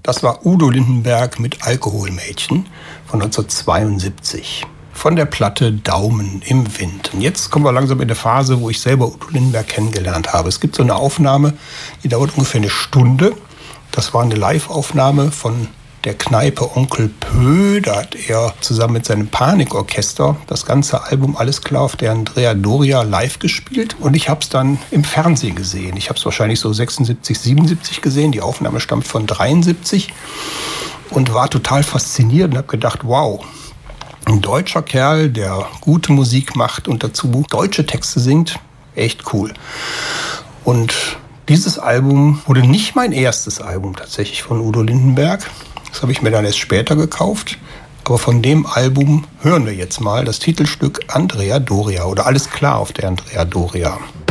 Das war Udo Lindenberg mit Alkoholmädchen von 1972. Von der Platte Daumen im Wind. Und jetzt kommen wir langsam in eine Phase, wo ich selber Udo Lindenberg kennengelernt habe. Es gibt so eine Aufnahme, die dauert ungefähr eine Stunde. Das war eine Live-Aufnahme von der Kneipe Onkel Pö. Da hat er zusammen mit seinem Panikorchester das ganze Album Alles klar auf der Andrea Doria live gespielt. Und ich habe es dann im Fernsehen gesehen. Ich habe es wahrscheinlich so 76, 77 gesehen. Die Aufnahme stammt von 73 und war total fasziniert und habe gedacht, wow, ein deutscher Kerl, der gute Musik macht und dazu deutsche Texte singt, echt cool. Und dieses Album wurde nicht mein erstes Album tatsächlich von Udo Lindenberg. Das habe ich mir dann erst später gekauft. Aber von dem Album hören wir jetzt mal das Titelstück Andrea Doria oder Alles klar auf der Andrea Doria.